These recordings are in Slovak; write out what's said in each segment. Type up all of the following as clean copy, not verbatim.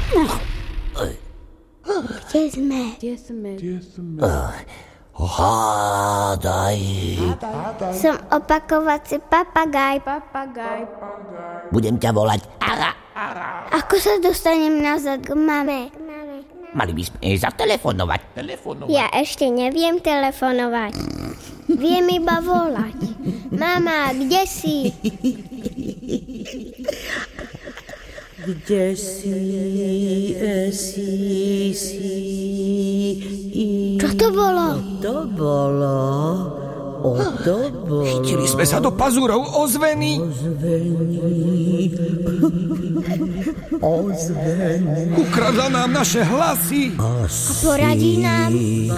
Kde sme? Hádaj. Som opakovací papagaj. Budem ťa volať Ara. Ako sa dostanem nazad k mame? Mali by sme jej zatelefonovať. Ja ešte neviem telefonovať. Viem iba volať. Mama, kde si? Kde si? Čo to bolo? To bolo. Chytili sme sa do pazúrov ozveny. Ukradla nám naše hlasy. A poradí nám?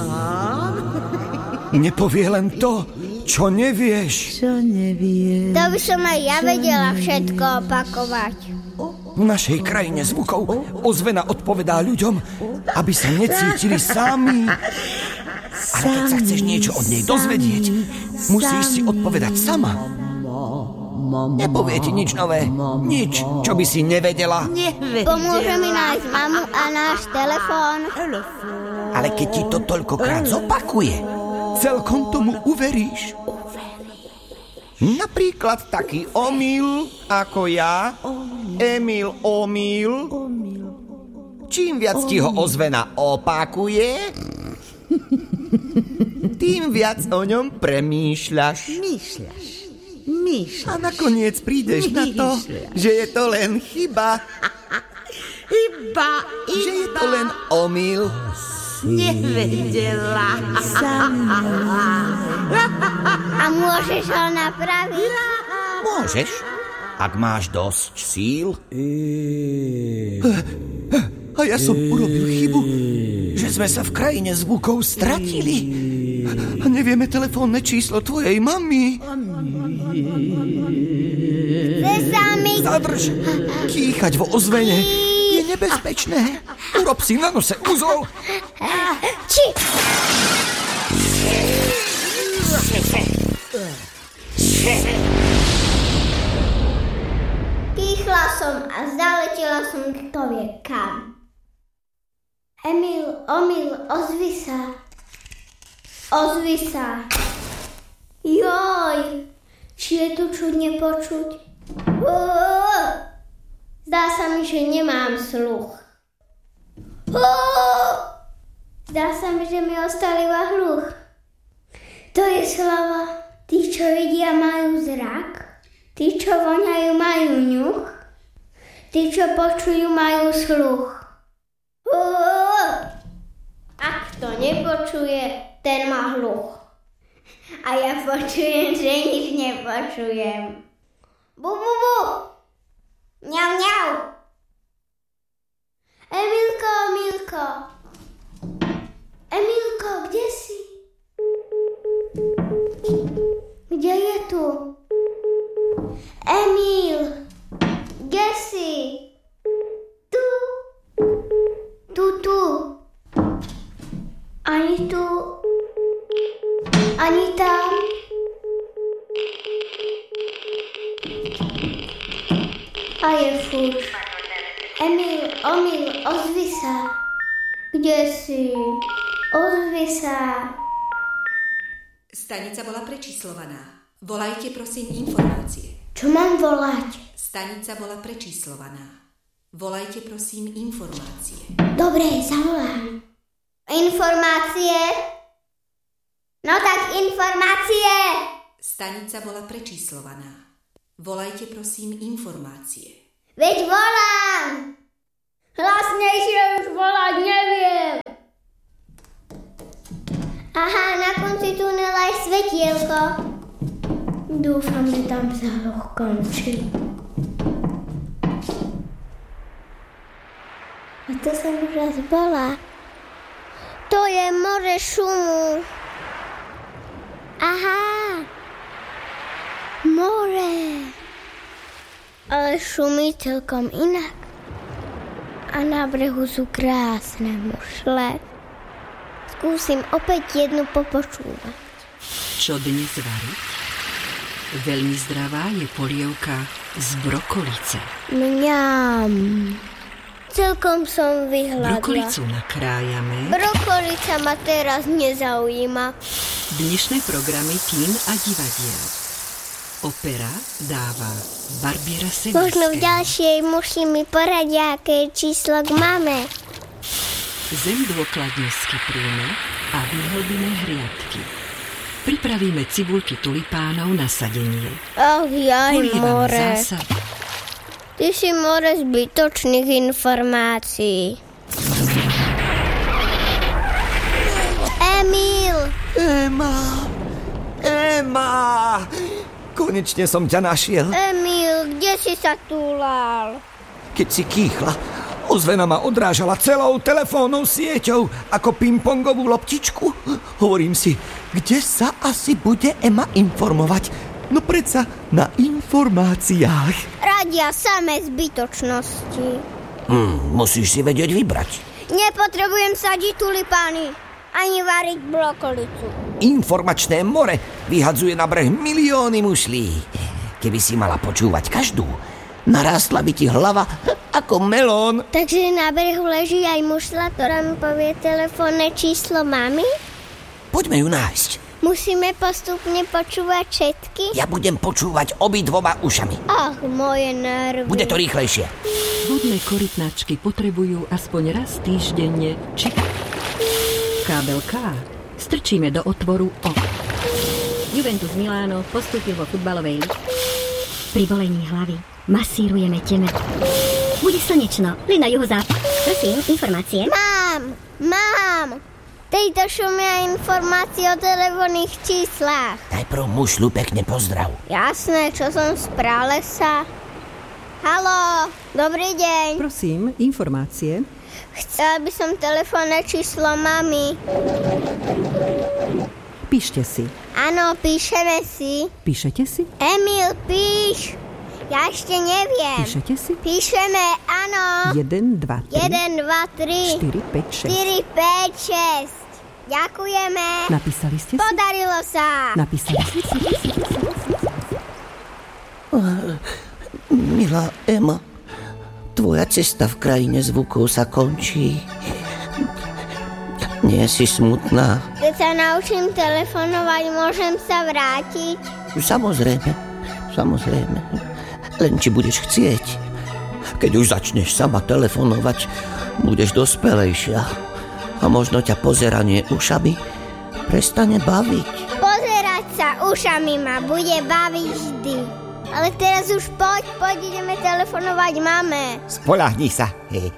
Nepovie len to, čo nevieš. To by som aj ja vedela všetko opakovať. V našej krajine zvukov ozvena odpovedá ľuďom, aby sa necítili sami. Ale keď sa chceš niečo od nej dozvedieť, musíš si odpovedať sama. Nepovie ti nič nové, nič, čo by si nevedela. Pomôže mi nájsť mamu a náš telefón. Ale keď ti to toľkokrát zopakuje, celkom tomu uveríš. Napríklad taký omyl ako ja, Emil omyl. Čím viac ti ho ozvena opakuje, tým viac o ňom premýšľaš. A nakoniec prídeš na to, že je to len chyba. Že je to len omyl. Nevedela. A môžeš ho napraviť? môžeš, ak máš dosť síl. A ja som urobil chybu, že sme sa v krajine zvukov stratili. A nevieme telefónne číslo tvojej mamy. Sesami. Zadrž! Kýchať vo ozvene je nebezpečné. Urob si na nose uzol. Či. Kýchla som a zaletela som kto vie kam. Emil, omyl, ozvi sa. Ozvi sa. Joj, či je tu čudne počuť? Zdá sa mi, že nemám sluch. Zdá sa mi, že mi ostal iba hluch. To je slava. Tí, čo vidia, majú zrak. Tí, čo voňajú, majú ňuch. Tí, čo počujú, majú sluch. Ak to nepočuje, ten má hluch. A ja počujem, že nič nepočujem. Bu, bu, bu. Mňau, mňau. Emilko, Emilko. Emilko, kde si? Kde je tu? Emil, kde si? Tu. Tu. Ani tu. Ani tam. A je furt. Emil, omyl, ozvi sa. Kde si? Ozvi sa. Stanica bola prečíslovaná. Volajte prosím informácie. Čo mám volať? Stanica bola prečíslovaná. Volajte prosím informácie. Dobre, zavolám. Informácie? No tak informácie! Stanica bola prečíslovaná. Volajte prosím informácie. Veď volám! Hlasnejšie už volať neviem. Aha, na konci tunela je svetielko. Dúfam, že tam sa hluch končí. A to som už raz bola. To je more šumu. Aha, more. Ale šumí celkom inak. A na brehu sú krásne mušle. Skúsim opäť jednu popočúvať. Čo dnes variť? Veľmi zdravá je polievka z brokolice. Mňam. Celkom som vyhľadla. Brokolicu nakrájame. Brokolica ma teraz nezaujíma. Dnešné programy kín a divadiel. Opera dáva Barbiera Seviského. Možno v ďalšej musíme poradiť, aké číslo máme. Zem dôkladne skypríme a vyhlbíme hriadky. Pripravíme cibulky tulipánov na sadenie. Ach, jaj, Polievame more. zásad. Ty si more zbytočných informácií. Emil! Ema! Konečne som ťa našiel. Emil, kde si sa túlal? Keď si kýchla, ozvena ma odrážala celou telefónnou sieťou ako pingpongovú loptičku. Hovorím si, kde sa asi bude Ema informovať? No predsa na informáciách. Radia samé zbytočnosti. Musíš si vedieť vybrať. Nepotrebujem sadiť tulipány, ani variť brokolicu. Informačné more vyhadzuje na breh milióny mušlí. Keby si mala počúvať každú, narástla by ti hlava ako melón. Takže na brehu leží aj mušla, ktorá mi povie telefónne číslo mami? Poďme ju nájsť. Musíme postupne počúvať všetky? Ja budem počúvať obidvoma ušami. Ach, moje nervy. Bude to rýchlejšie. Vodné korytnačky potrebujú aspoň raz týždenne čip. Kábel K strčíme do otvoru O. Juventus Miláno postúpil vo futbalovej lige. Pri bolení hlavy masírujeme teme. Bude slnečno, len na juhozápad. Prosím, informácie. Mám! Tejto šumia informácie o telefónnych číslach. Najprv mušľu pekne pozdrav. Jasné, čo som z pralesa. Haló, dobrý deň. Prosím, informácie. Chcela by som telefónne číslo mami. Píšte si. Áno, píšeme si. Píšete si? Emil, píš. Ja ešte neviem. Píšete si? Píšeme, áno. 1, 2, 3. 1, 2, 3. 4, 5, 6. 4, 5, 6. Ďakujeme. Napísali ste si? Podarilo sa. Napísali ste si? Milá Ema, tvoja cesta v krajine zvukov sa končí. Nie si smutná? Keď sa naučím telefonovať, môžem sa vrátiť? Samozrejme. Len či budeš chcieť. Keď už začneš sama telefonovať, budeš dospelejšia. A možno ťa pozeranie ušami prestane baviť. Pozerať sa ušami ma bude baviť vždy. Ale teraz už poď, ideme telefonovať mame. Spoľahni sa.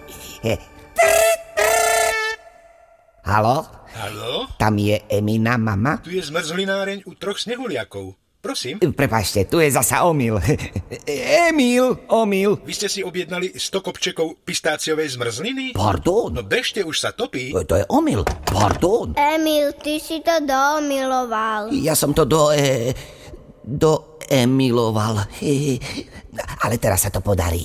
Haló? Haló? Tam je Emina mama? Tu je zmrzlináreň u 3 snehuliakov. Prosím? Prepáčte, tu je zasa omyl. Omyl. Vy ste si objednali 100 kopčekov pistáciovej zmrzliny? Pardon? No bežte, už sa topí. To je omyl. Pardon. Emil, ty si to domiloval. Ja som to doemiloval. Ale teraz sa to podarí.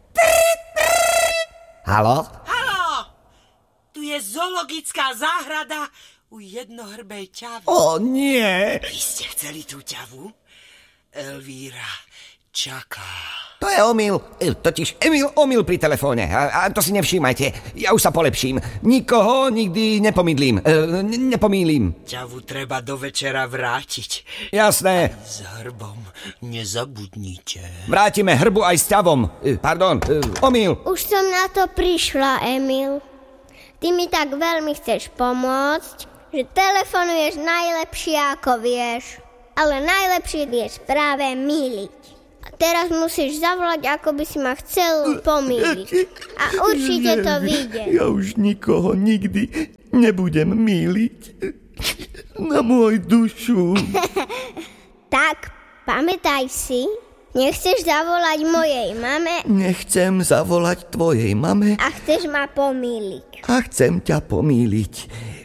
Haló? Haló! Tu je zoologická záhrada u jednohrbej ťavy. O nie! Vy ste chceli tú ťavu? Elvíra čaká. To je omyl. Totiž Emil omyl pri telefóne. A to si nevšímajte. Ja už sa polepším. Nikoho nikdy nepomydlím. Nepomýlim. Ťavu treba do večera vrátiť. Jasné. S hrbom nezabudnite. Vrátime hrbu aj s ťavom. Pardon, omyl. Už som na to prišla, Emil. Ty mi tak veľmi chceš pomôcť, že telefonuješ najlepšie, ako vieš. Ale najlepšie vieš práve mýliť. A teraz musíš zavolať, ako by si ma chcel pomýliť. A určite to vyjde. Ja už nikoho nikdy nebudem mýliť. Na môj dušu. Tak, pamätaj si, nechceš zavolať mojej mame Nechcem zavolať tvojej mame a chceš ma pomýliť. a chcem ťa pomýliť.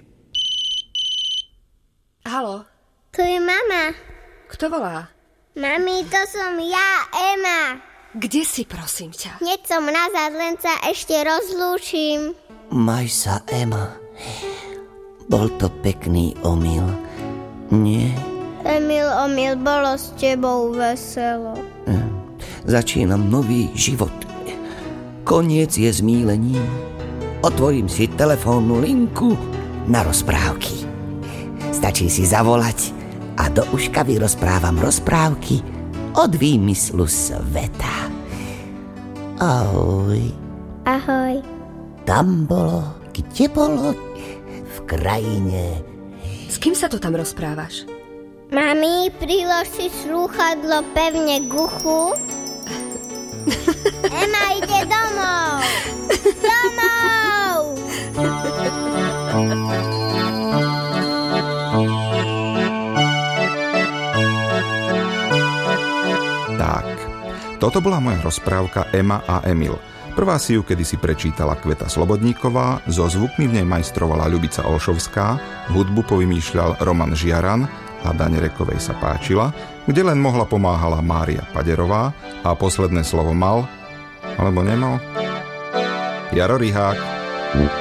Haló, Tu je mama. kto volá? Mami, to som ja, Ema. Kde si, prosím ťa? Hneď som nazad, len sa ešte rozlúčim. Maj sa, Ema. Bol to pekný omyl. Nie? Emil, bolo s tebou veselo. Začínam nový život. koniec je zmýlením. Otvorím si telefónnu linku na rozprávky. Stačí si zavolať a do uška vyrozprávam rozprávky od výmyslu sveta. Ahoj. Ahoj. Tam bolo, kde bolo, v krajine. S kým sa to tam rozprávaš? Mami, prilož si slúchadlo pevne k uchu. Ema ide domov. Domov! Tak, toto bola moja rozprávka Ema a Emil. Prvá si ju kedysi prečítala Kveta Slobodníková, so zvukmi v nej majstrovala Ľubica Olšovská, hudbu povymýšľal Roman Žiaran a Dane Rekovej sa páčila, kde len mohla pomáhala Mária Paderová a posledné slovo mal, alebo nemal, Jaro Rihák.